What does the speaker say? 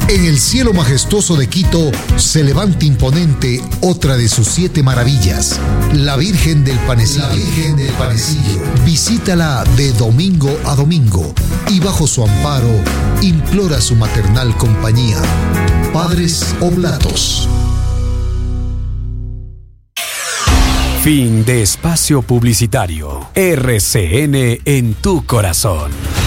En el cielo majestuoso de Quito se levanta imponente otra de sus 7 maravillas, la Virgen del Panecillo. La Virgen del Panecillo. Visítala de domingo a domingo y bajo su amparo implora su maternal compañía. Padres Oblatos. Fin de espacio publicitario. RCN en tu corazón.